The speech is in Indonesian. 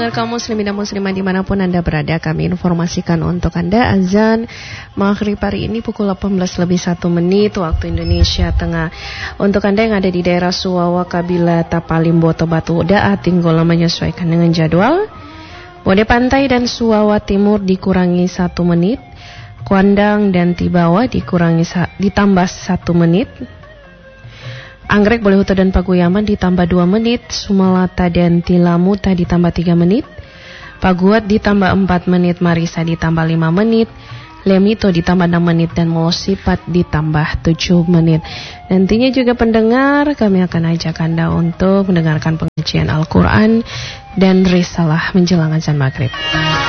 pendengar kaum muslimin dan muslimah dimanapun Anda berada, kami informasikan untuk Anda azan maghrib hari ini pukul 18:01 waktu Indonesia Tengah. Untuk Anda yang ada di daerah Suwawa, Kabila, Tapalimbo, atau Batu Daat, tinggal menyesuaikan dengan jadwal. Bode Pantai dan Suwawa Timur dikurangi 1 menit, Kuandang dan Tibawa ditambah 1 menit. Anggrek, Balehuta dan Paguyaman ditambah 2 menit, Sumalata dan Tilamuta ditambah 3 menit, Paguat ditambah 4 menit, Marisa ditambah 5 menit, Lemito ditambah 6 menit, dan Molosipat ditambah 7 menit. Nantinya juga pendengar, kami akan ajak Anda untuk mendengarkan pengajian Al-Quran dan Risalah menjelang azan maghrib.